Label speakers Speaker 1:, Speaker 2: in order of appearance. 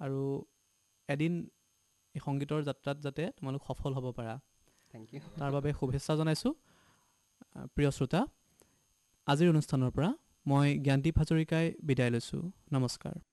Speaker 1: আৰু এদিন এই সংগীতৰ যাত্ৰাত যাতে তোমালোক সফল হ'ব পাৰা,
Speaker 2: থেংক ইউ।
Speaker 1: তাৰ বাবে শুভেচ্ছা জনাইছোঁ। প্ৰিয় শ্ৰোতা, আজিৰ অনুষ্ঠানৰ পৰা মই জ্ঞানদীপ হাজৰিকাই বিদায় লৈছোঁ। নমস্কাৰ।